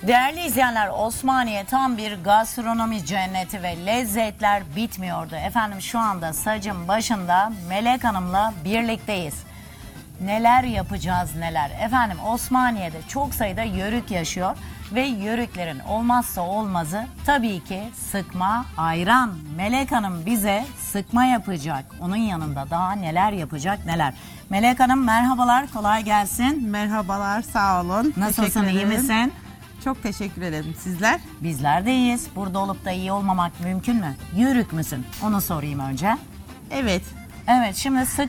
Değerli izleyenler, Osmaniye tam bir gastronomi cenneti ve lezzetler bitmiyordu. Efendim şu anda sacın başında Melek Hanım'la birlikteyiz. Neler yapacağız neler. Efendim Osmaniye'de çok sayıda yörük yaşıyor ve yörüklerin olmazsa olmazı tabii ki sıkma ayran. Melek Hanım bize sıkma yapacak. Onun yanında daha neler yapacak neler. Melek Hanım merhabalar, kolay gelsin. Merhabalar, sağ olun. Nasılsın, Teşekkür iyi ederim. misin? Çok teşekkür ederim. Sizler? Bizler de iyiyiz. Burada olup da iyi olmamak mümkün mü? Yörük müsün? Onu sorayım önce. Evet. Evet, şimdi